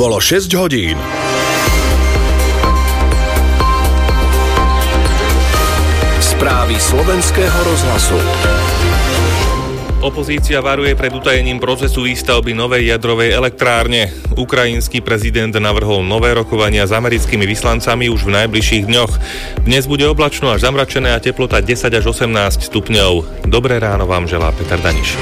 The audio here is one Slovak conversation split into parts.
Bolo 6 hodín. Správy slovenského rozhlasu. Opozícia varuje pred utajením procesu výstavby novej jadrovej elektrárne. Ukrajinský prezident navrhol nové rokovania s americkými vyslancami už v najbližších dňoch. Dnes bude oblačno až zamračené a teplota 10 až 18 stupňov. Dobré ráno vám želá Peter Daniš.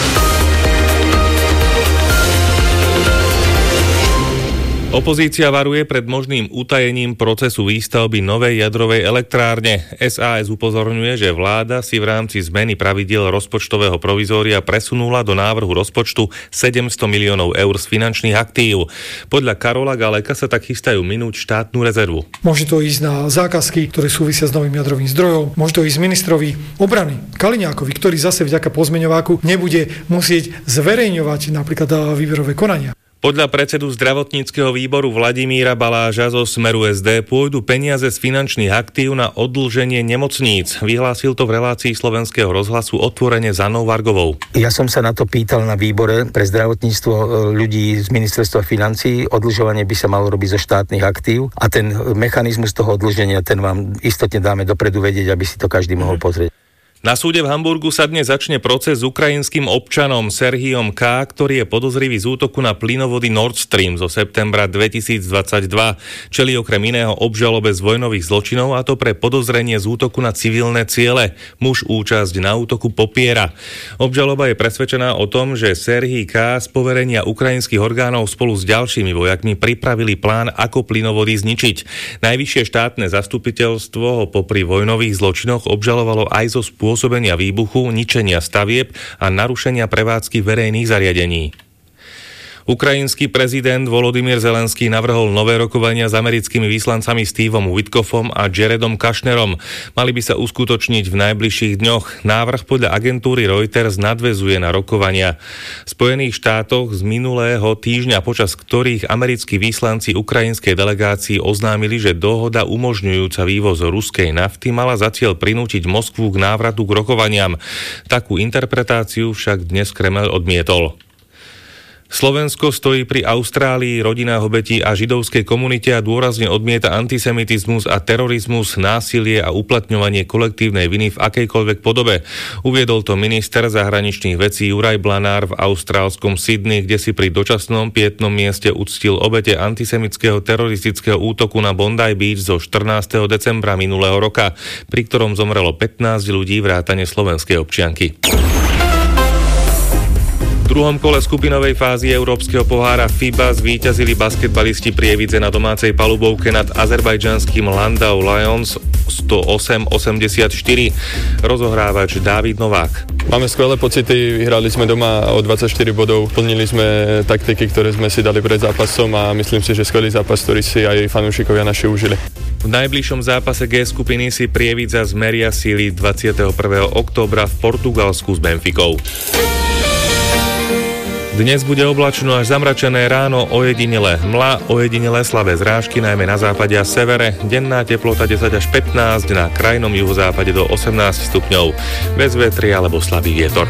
Opozícia varuje pred možným utajením procesu výstavby novej jadrovej elektrárne. SAS upozorňuje, že vláda si v rámci zmeny pravidiel rozpočtového provizória presunula do návrhu rozpočtu 700 miliónov eur z finančných aktív. Podľa Karola Galeka sa tak chystajú minúť štátnu rezervu. Môže to ísť na zákazky, ktoré súvisia s novým jadrovým zdrojom. Môže to ísť ministrovi obrany Kaliňákovi, ktorý zase vďaka pozmeňováku nebude musieť zverejňovať napríklad výberové konania. Podľa predsedu zdravotníckeho výboru Vladimíra Baláža zo Smeru SD pôjdu peniaze z finančných aktív na oddlženie nemocníc. Vyhlásil to v relácii slovenského rozhlasu otvorene s Annou Vargovou. Ja som sa na to pýtal na výbore pre zdravotníctvo ľudí z ministerstva financií. Oddlžovanie by sa malo robiť zo štátnych aktív a ten mechanizmus toho oddlženia, ten vám istotne dáme dopredu vedieť, aby si to každý mohol pozrieť. Na súde v Hamburgu sa dnes začne proces s ukrajinským občanom Serhijom K., ktorý je podozrivý z útoku na plynovody Nord Stream zo septembra 2022. Čelí okrem iného obžalobe z vojnových zločinov, a to pre podozrenie z útoku na civilné ciele. Muž účasť na útoku popiera. Obžaloba je presvedčená o tom, že Serhij K. z poverenia ukrajinských orgánov spolu s ďalšími vojakmi pripravili plán, ako plynovody zničiť. Najvyššie štátne zastupiteľstvo ho popri vojnových zločinoch obžalovalo aj zo spôsobenia výbuchu, ničenia stavieb a narušenia prevádzky verejných zariadení. Ukrajinský prezident Volodymyr Zelenský navrhol nové rokovania s americkými vyslancami Stevom Witkoffom a Jaredom Kushnerom. Mali by sa uskutočniť v najbližších dňoch. Návrh podľa agentúry Reuters nadväzuje na rokovania v Spojených štátoch z minulého týždňa, počas ktorých americkí vyslanci ukrajinskej delegácii oznámili, že dohoda umožňujúca vývoz ruskej nafty mala za cieľ prinútiť Moskvu k návratu k rokovaniam. Takú interpretáciu však dnes Kremľ odmietol. Slovensko stojí pri Austrálii, rodinách obetí a židovskej komunite a dôrazne odmieta antisemitizmus a terorizmus, násilie a uplatňovanie kolektívnej viny v akejkoľvek podobe. Uviedol to minister zahraničných vecí Juraj Blanár v austrálskom Sydney, kde si pri dočasnom pietnom mieste uctil obete antisemitského teroristického útoku na Bondi Beach zo 14. decembra minulého roka, pri ktorom zomrelo 15 ľudí vrátane slovenskej občianky. V druhom kole skupinovej fázy Európskeho pohára FIBA zvíťazili basketbalisti Prievidze na domácej palubovke nad azerbajdžanským Landau Lions 108-84. Rozohrávač Dávid Novák. Máme skvelé pocity, vyhrali sme doma o 24 bodov, plnili sme taktiky, ktoré sme si dali pred zápasom a myslím si, že skvelý zápas, ktorý si aj fanúšikovia naši užili. V najbližšom zápase G skupiny si Prievidza zmeria síly 21. októbra v Portugalsku s Benficou. Dnes bude oblačno až zamračené, ráno ojedinele hmla, ojedinele slabé zrážky, najmä na západe a severe. Denná teplota 10 až 15, na krajnom juhozápade do 18 stupňov. Bez vetria alebo slabý vietor.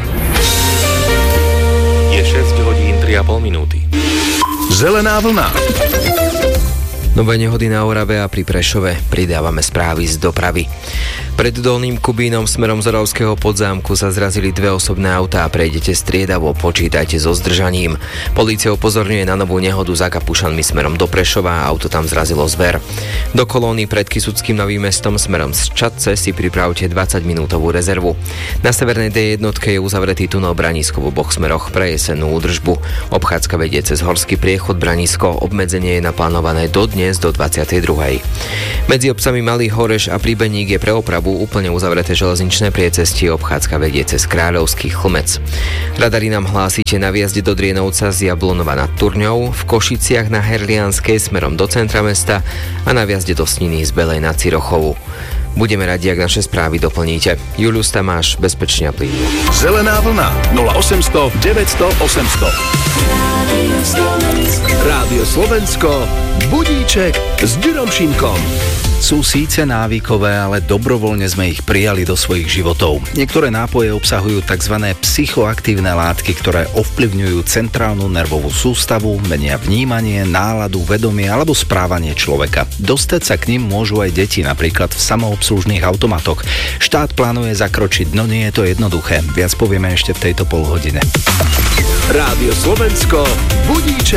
Je 6 hodín 3,5 minúty. Zelená vlna. Nové nehody na Orave a pri Prešove. Pridávame správy z dopravy. Pred Dolným Kubínom smerom z Oravského Podzámku sa zrazili dve osobné autá. Prejdete striedavo, počítajte so zdržaním. Polícia upozorňuje na novú nehodu za Kapušanmi smerom do Prešova, auto tam zrazilo zver. Do kolóny pred Kysuckým Novým Mestom smerom z Čadce si pripravte 20-minútovú rezervu. Na severnej D1 je uzavretý tunel Branisko v oboch smeroch pre jesennú údržbu. Obchádzka vedie cez Horský priechod Branisko, obmedzenie je naplánované dodnes do 22. Medzi obcami Malý Horeš a Príbeník je pre opravu úplne uzavreté železničné priecestie, obchádzka vedie cez Kráľovský Chlmec. Radari nám hlásite na výjazde do Drienovca z Jablonova nad Turňou, v Košiciach na Herlianskej smerom do centra mesta a na výjazde do Sniny z Belej nad Cirochovu. Budeme radi, ak naše správy doplníte. Julius Tamáš, bezpečne a plynne. Zelená vlna 0800 900 800. Rádio Rádio Slovensko, budíček s Ďurom Šimkom. Sú síce návykové, ale dobrovoľne sme ich prijali do svojich životov. Niektoré nápoje obsahujú tzv. Psychoaktívne látky, ktoré ovplyvňujú centrálnu nervovú sústavu, menia vnímanie, náladu, vedomie alebo správanie človeka. Dostať sa k nim môžu aj deti, napríklad v samoobslužných automatoch. Štát plánuje zakročiť, no nie je to jednoduché. Viac povieme ešte v tejto polhodine. Rádio Slovensko, budíček